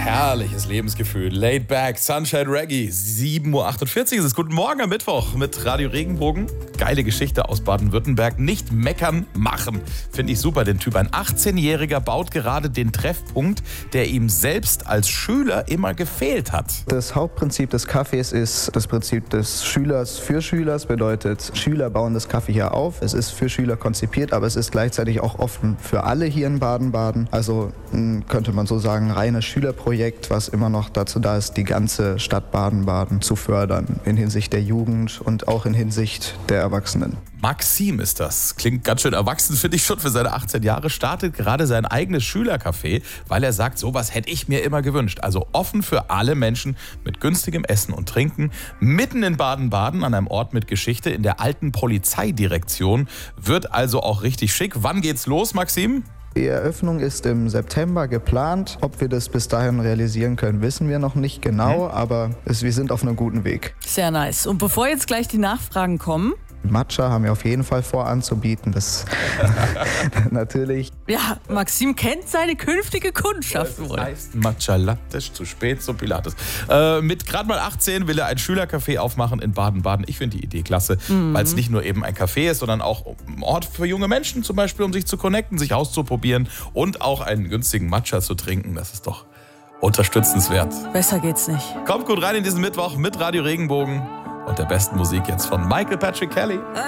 herrliches Lebensgefühl. Laid back, Sunshine Reggae. 7.48 Uhr ist es. Guten Morgen am Mittwoch mit Radio Regenbogen. Geile Geschichte aus Baden-Württemberg. Nicht meckern, machen. Finde ich super, den Typ. Ein 18-Jähriger baut gerade den Treffpunkt, der ihm selbst als Schüler immer gefehlt hat. Das Hauptprinzip des Cafés ist das Prinzip des Schülers für Schülers. Bedeutet, Schüler bauen das Café hier auf. Es ist für Schüler konzipiert, aber es ist gleichzeitig auch offen für alle hier in Baden-Baden. Also könnte man so sagen, reines Schülerprojekt, was immer noch dazu da ist, die ganze Stadt Baden-Baden zu fördern. In Hinsicht der Jugend und auch in Hinsicht der Erwachsenen. Maxim ist das. Klingt ganz schön erwachsen, finde ich schon für seine 18 Jahre. Startet gerade sein eigenes Schülercafé, weil er sagt, sowas hätte ich mir immer gewünscht. Also offen für alle Menschen mit günstigem Essen und Trinken. Mitten in Baden-Baden, an einem Ort mit Geschichte, in der alten Polizeidirektion. Wird also auch richtig schick. Wann geht's los, Maxim? Die Eröffnung ist im September geplant. Ob wir das bis dahin realisieren können, wissen wir noch nicht genau, aber wir sind auf einem guten Weg. Sehr nice. Und bevor jetzt gleich die Nachfragen kommen... Matcha haben wir auf jeden Fall vor anzubieten, das natürlich. Ja, Maxim kennt seine künftige Kundschaft wohl. Das heißt Matcha Latte, zu spät zum Pilates. Mit gerade mal 18 will er ein Schülercafé aufmachen in Baden-Baden. Ich finde die Idee klasse, weil es nicht nur eben ein Café ist, sondern auch ein Ort für junge Menschen zum Beispiel, um sich zu connecten, sich auszuprobieren und auch einen günstigen Matcha zu trinken. Das ist doch unterstützenswert. Besser geht's nicht. Kommt gut rein in diesen Mittwoch mit Radio Regenbogen und der besten Musik jetzt von Michael Patrick Kelly.